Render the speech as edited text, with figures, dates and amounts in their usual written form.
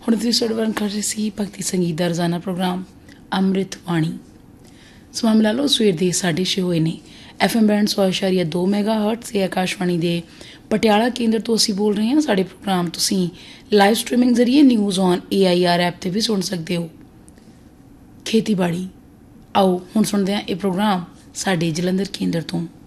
ਹੁਣ ਤੁਸੀਂ ਸੁਣਨ ਕਰ ਰਹੇ ਸੀ ਭਗਤੀ ਸੰਗੀਤ ਦਾ ਰੋਜ਼ਾਨਾ ਪ੍ਰੋਗਰਾਮ ਅੰਮ੍ਰਿਤ ਬਾਣੀ। ਸਮਾਂ ਮਿਲਾ ਲਓ ਸਵੇਰ ਦੇ 6:30 ਹੋਏ ਨੇ। FM ਬੈਂਡ 100.2 ਮੈਗਾਹਰਟਜ਼ ਤੇ ਆਕਾਸ਼ਵਾਣੀ ਦੇ ਪਟਿਆਲਾ ਕੇਂਦਰ ਤੋਂ ਅਸੀਂ ਬੋਲ ਰਹੇ ਹਾਂ। ਸਾਡੇ ਪ੍ਰੋਗਰਾਮ ਤੁਸੀਂ ਲਾਈਵ ਸਟ੍ਰੀਮਿੰਗ ਜ਼ਰੀਏ ਨਿਊਜ਼ ਔਨ AIR ਐਪ 'ਤੇ ਵੀ ਸੁਣ ਸਕਦੇ ਹੋ। ਖੇਤੀਬਾੜੀ, ਆਓ ਹੁਣ ਸੁਣਦੇ ਹਾਂ ਇਹ ਪ੍ਰੋਗਰਾਮ ਸਾਡੇ ਜਲੰਧਰ ਕੇਂਦਰ ਤੋਂ।